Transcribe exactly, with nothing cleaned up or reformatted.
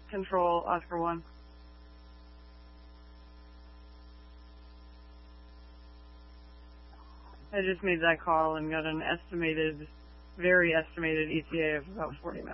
Control, Oscar one. I just made that call and got an estimated, very estimated E T A of about forty minutes.